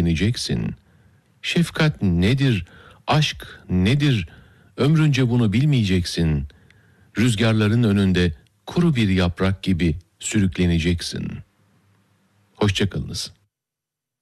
öğreneceksin. Şefkat nedir, aşk nedir, ömrünce bunu bilmeyeceksin. Rüzgarların önünde kuru bir yaprak gibi sürükleneceksin. Hoşça kalınız.